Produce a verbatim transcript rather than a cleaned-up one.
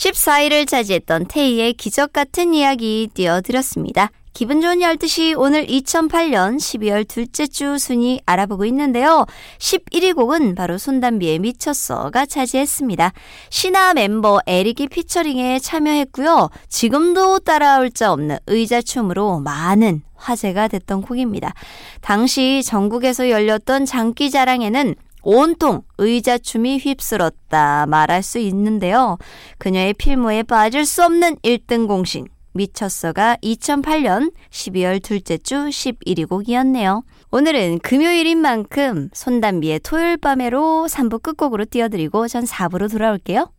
십사 위를 차지했던 태희의 기적 같은 이야기 띄워드렸습니다. 기분 좋은 열두 시 오늘 이천팔 년 십이월 둘째 주 순위 알아보고 있는데요. 십일 위 곡은 바로 손담비의 미쳤어가 차지했습니다. 신화 멤버 에릭이 피처링에 참여했고요. 지금도 따라올 자 없는 의자춤으로 많은 화제가 됐던 곡입니다. 당시 전국에서 열렸던 장기자랑에는 온통 의자춤이 휩쓸었다 말할 수 있는데요. 그녀의 필모에 빠질 수 없는 일 등 공신 미쳤어가 이천팔 년 십이월 둘째 주 십일 위 곡이었네요. 오늘은 금요일인 만큼 손담비의 토요일 밤에로 삼 부 끝곡으로 띄워드리고 전 사 부로 돌아올게요.